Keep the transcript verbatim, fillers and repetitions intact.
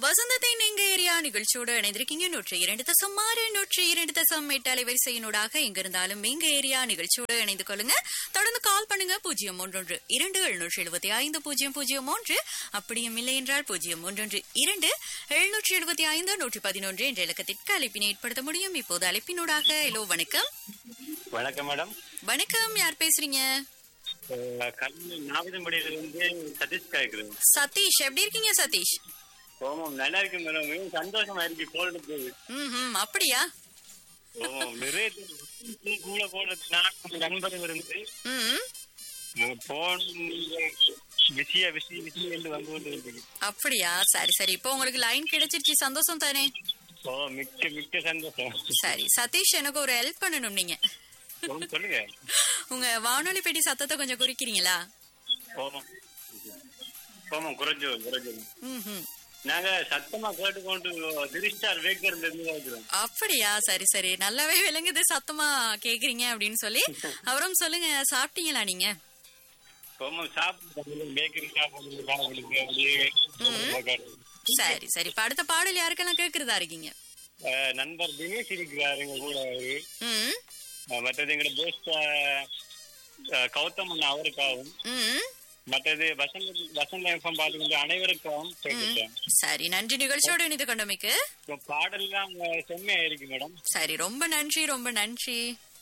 வசந்தத்தை நீங்க ஏரியா நிகழ்ச்சியோடு இணைந்திருக்கீங்க. நூற்றி இரண்டு தசம் ஆறு நூற்றி இரண்டு தசம் எட்டு அலைவரிசையினூடாக எங்க இருந்தாலும் எங்க ஏரியா நிகழ்ச்சியோடு இணைந்து கொள்ளுங்க. தொடர்ந்து கால் பண்ணுங்க பூஜ்ஜியம் ஒன்றொன்று இரண்டு எழுநூற்றி எழுபத்தி ஐந்து பூஜ்ஜியம் பூஜ்ஜியம் ஒன்று. அப்படியும் இல்லை என்றால் பூஜ்ஜியம் ஒன்றொன்று இரண்டு எழுநூற்றி எழுபத்தி ஐந்து நூற்றி பதினொன்று என்ற இலக்கத்திற்கு அழைப்பினை ஏற்படுத்த முடியும். இப்போது அழைப்பினூடாக ஹலோ வணக்கம். வணக்கம் மேடம். வணக்கம், யார் பேசுறீங்க? சதீஷ் கேக்குறேன். சதீஷ், எப்படி இருக்கீங்க சதீஷ்? ஓமம் நல்லா இருக்கு மேடம். மிகவும் சந்தோஷமா இருக்கு. கோல்டு போகுது. ம் அப்படியா? ஓமம் நிறைய கூட போடுறது நண்பர்கள் இருந்து போன் விஷய விஷய விஷயம் என்று வந்து கொண்டு இருக்கு. அப்படியா? சரி சரி, இப்போ உங்களுக்கு லைன் கிடைச்சிருச்சு, சந்தோஷம் தானே? ஓ மிக்க மிக்க சந்தோஷம். சரி சதீஷ், எனக்கு ஒரு ஹெல்ப் பண்ணணும். நீங்க சொல்லுங்க. உங்க வானொலி பெட்டி சத்தத்தை கொஞ்சம் குறிக்கிறீங்களா? ஓமம் ஓமம் குறைஞ்சு குறைஞ்சு ம் நாங்க சத்தமா கேட்டுக்கொண்டு திரிஸ்டார் வேக்கர்ல இருந்து வைக்கிறோம். அப்படியா? சரி சரி, நல்லாவே விளங்குது சத்தமா கேக்குறீங்க அப்படின்னு சொல்லி. அப்புறம் சொல்லுங்க, சாப்பிட்டீங்களா நீங்க? சரி சரி, இப்ப அடுத்த பாடல் யாருக்கெல்லாம் கேக்குறதா இருக்கீங்க? நண்பர் தினேஷ் இருக்கிறாருங்க கூட. மற்றது எங்களோட போஸ்ட் கௌதம் அவருக்காகவும், மற்றது வசந்த வசந்த எஃப்எம் பாத்துக்கிட்டு அனைவருக்காகவும். சரி, நன்றி நிகழ்ச்சியோடு இணைந்து கொண்டமைக்கு. பாடல் எல்லாம் செம்மையா இருக்கு மேடம். சரி, ரொம்ப நன்றி ரொம்ப நன்றி.